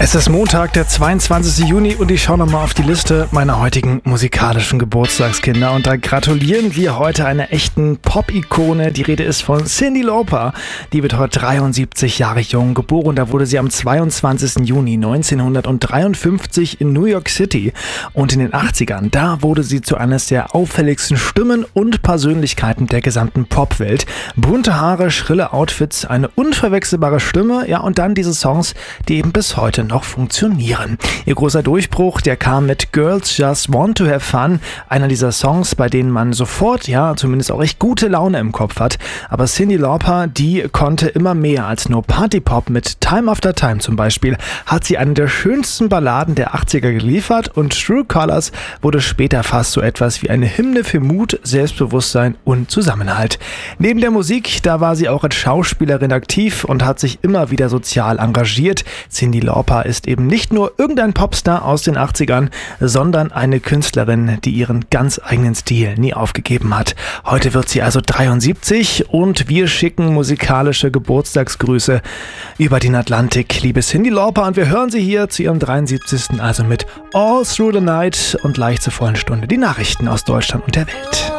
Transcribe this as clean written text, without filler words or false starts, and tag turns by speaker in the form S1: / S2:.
S1: Es ist Montag, der 22. Juni und ich schaue nochmal auf die Liste meiner heutigen musikalischen Geburtstagskinder. Und da gratulieren wir heute einer echten Pop-Ikone. Die Rede ist von Cyndi Lauper. Die wird heute 73 Jahre jung. Geboren, da wurde sie am 22. Juni 1953 in New York City. Und in den 80ern, da wurde sie zu eines der auffälligsten Stimmen und Persönlichkeiten der gesamten Popwelt. Bunte Haare, schrille Outfits, eine unverwechselbare Stimme, ja, und dann diese Songs, die eben bis heute noch funktionieren. Ihr großer Durchbruch, der kam mit Girls Just Want to Have Fun, einer dieser Songs, bei denen man sofort, ja, zumindest auch echt gute Laune im Kopf hat. Aber Cyndi Lauper, die konnte immer mehr als nur Partypop. Mit Time After Time zum Beispiel hat sie eine der schönsten Balladen der 80er geliefert und True Colors wurde später fast so etwas wie eine Hymne für Mut, Selbstbewusstsein und Zusammenhalt. Neben der Musik, da war sie auch als Schauspielerin aktiv und hat sich immer wieder sozial engagiert. Cyndi Lauper ist eben nicht nur irgendein Popstar aus den 80ern, sondern eine Künstlerin, die ihren ganz eigenen Stil nie aufgegeben hat. Heute wird sie also 73 und wir schicken musikalische Geburtstagsgrüße über den Atlantik. Liebe Cyndi Lauper, und wir hören sie hier zu ihrem 73. also mit All Through the Night und gleich zur vollen Stunde die Nachrichten aus Deutschland und der Welt.